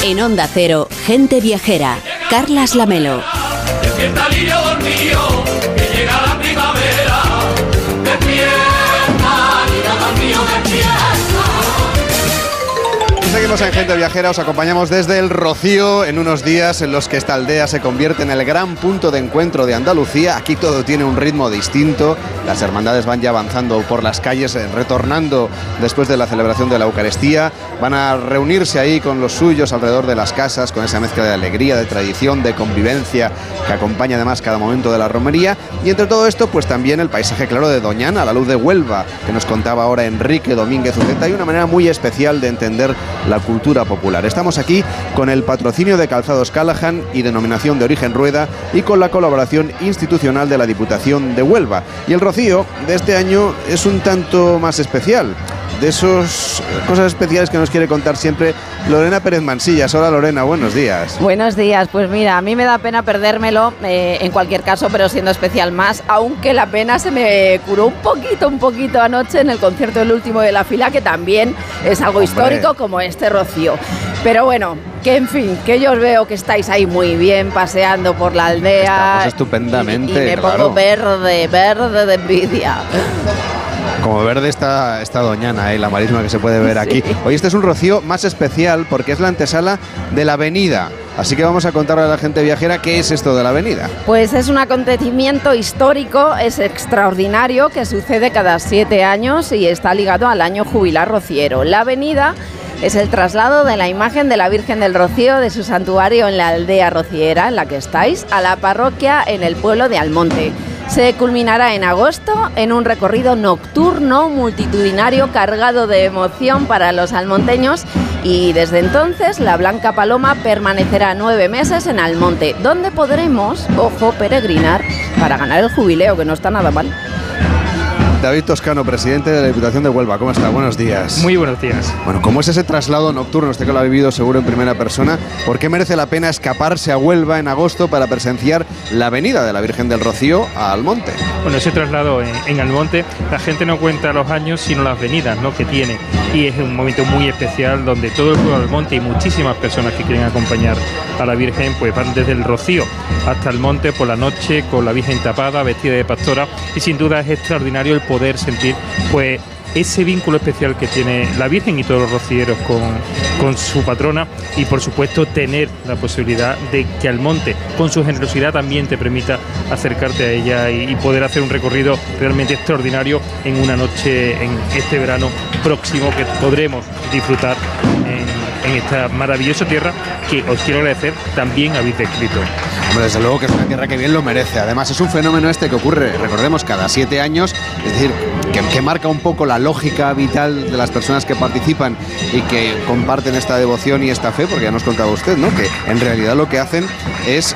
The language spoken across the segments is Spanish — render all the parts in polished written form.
En Onda Cero, Gente Viajera, Carlas Lamelo. Despierta niño dormido, que llega la primavera. Despierta, niño dormido, despierta. Seguimos en Gente Viajera, os acompañamos desde el Rocío en unos días en los que esta aldea se convierte en el gran punto de encuentro de Andalucía. Aquí todo tiene un ritmo distinto, las hermandades van ya avanzando por las calles, retornando después de la celebración de la Eucaristía, van a reunirse ahí con los suyos alrededor de las casas, con esa mezcla de alegría, de tradición, de convivencia que acompaña además cada momento de la romería. Y entre todo esto, pues también el paisaje claro de Doñana, a la luz de Huelva, que nos contaba ahora Enrique Domínguez Uceta, y una manera muy especial de entender la cultura popular. Estamos aquí con el patrocinio de Calzados Callahan y Denominación de Origen Rueda y con la colaboración institucional de la Diputación de Huelva. Y el Rocío de este año es un tanto más especial. De esas cosas especiales que nos quiere contar siempre Lorena Pérez Mansillas. Hola Lorena, buenos días. Buenos días, pues mira, a mí me da pena perdérmelo en cualquier caso, pero siendo especial más, aunque la pena se me curó un poquito anoche en el concierto del último de la fila, que también es algo histórico como este Rocío. Pero bueno, que en fin, que yo os veo que estáis ahí muy bien paseando por la aldea. Estamos estupendamente. Y me pongo verde de envidia. Como verde está Doñana, la marisma que se puede ver aquí. Hoy este es un Rocío más especial porque es la antesala de la Avenida. Así que vamos a contarle a la gente viajera qué es esto de la Avenida. Pues es un acontecimiento histórico, es extraordinario, que sucede cada 7 años y está ligado al año jubilar rociero. La Avenida es el traslado de la imagen de la Virgen del Rocío de su santuario en la aldea rociera en la que estáis, a la parroquia en el pueblo de Almonte. Se culminará en agosto en un recorrido nocturno multitudinario cargado de emoción para los almonteños, y desde entonces la Blanca Paloma permanecerá 9 meses en Almonte, donde podremos, ojo, peregrinar para ganar el jubileo, que no está nada mal. David Toscano, presidente de la Diputación de Huelva. ¿Cómo está? Buenos días. Muy buenos días. Bueno, ¿cómo es ese traslado nocturno? Usted que lo ha vivido seguro en primera persona. ¿Por qué merece la pena escaparse a Huelva en agosto para presenciar la Avenida de la Virgen del Rocío a Almonte? Bueno, ese traslado en Almonte, la gente no cuenta los años, sino las venidas, ¿no?, que tiene. Y es un momento muy especial donde todo el pueblo de Almonte y muchísimas personas que quieren acompañar a la Virgen, pues van desde el Rocío hasta Almonte por la noche con la Virgen tapada, vestida de pastora, y sin duda es extraordinario el poder sentir pues ese vínculo especial que tiene la Virgen y todos los rocieros con su patrona, y por supuesto tener la posibilidad de que Almonte con su generosidad también te permita acercarte a ella y poder hacer un recorrido realmente extraordinario en una noche en este verano próximo que podremos disfrutar en esta maravillosa tierra que os quiero agradecer también habéis descrito. Hombre, desde luego que es una tierra que bien lo merece. Además es un fenómeno que ocurre, recordemos, cada 7 años, es decir, que marca un poco la lógica vital de las personas que participan y que comparten esta devoción y esta fe, porque ya nos contaba usted, ¿no?, que en realidad lo que hacen es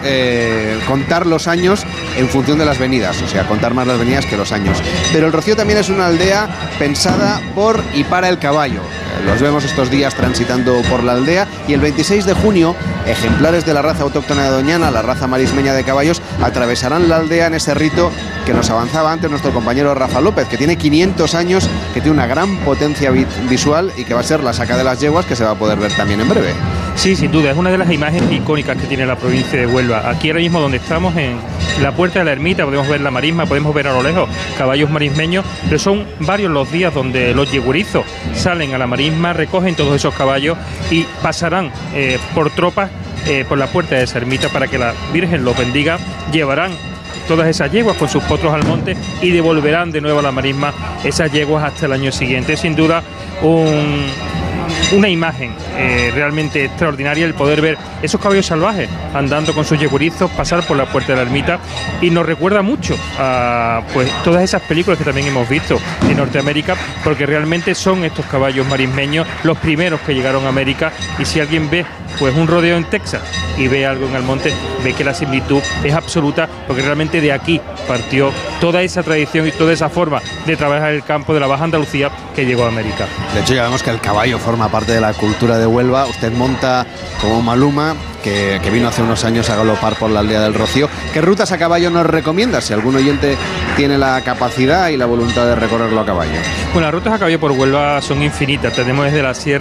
contar los años en función de las venidas, o sea, contar más las venidas que los años. Pero el Rocío también es una aldea pensada por y para el caballo. Los vemos estos días transitando por la aldea, y el 26 de junio ejemplares de la raza autóctona de Doñana, la raza marismeña de caballos, atravesarán la aldea en ese rito que nos avanzaba antes nuestro compañero Rafa López, que tiene 500 años, que tiene una gran potencia visual y que va a ser la saca de las yeguas, que se va a poder ver también en breve. Sí, sin duda, es una de las imágenes icónicas que tiene la provincia de Huelva. Aquí ahora mismo donde estamos, en la puerta de la ermita, podemos ver la marisma, podemos ver a lo lejos caballos marismeños, pero son varios los días donde los yegurizos salen a la marisma, recogen todos esos caballos y pasarán por tropas por la puerta de esa ermita para que la Virgen los bendiga, llevarán todas esas yeguas con sus potros al monte y devolverán de nuevo a la marisma esas yeguas hasta el año siguiente. Sin duda una imagen realmente extraordinaria el poder ver esos caballos salvajes andando con sus yegurizos, pasar por la puerta de la ermita, y nos recuerda mucho a pues todas esas películas que también hemos visto en Norteamérica, porque realmente son estos caballos marismeños los primeros que llegaron a América. Y si alguien ve pues un rodeo en Texas y ve algo en Almonte, ve que la similitud es absoluta, porque realmente de aquí partió toda esa tradición y toda esa forma de trabajar el campo de la Baja Andalucía que llegó a América. De hecho, ya vemos que el caballo forma parte de la cultura de Huelva. Usted monta como Maluma, que vino hace unos años a galopar por la aldea del Rocío. ¿Qué rutas a caballo nos recomienda, si algún oyente tiene la capacidad y la voluntad de recorrerlo a caballo? Bueno, las rutas a caballo por Huelva son infinitas. Tenemos desde la sierra